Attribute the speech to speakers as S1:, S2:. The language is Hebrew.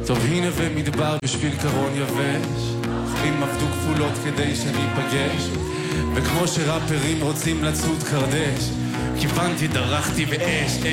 S1: טוב הנה ומדבר בשביל קרון יבש, אם עבדו כפולות כדי שניפגש, וכמו שראפרים רוצים לצוד קרדש, כיוונתי דרכתי באש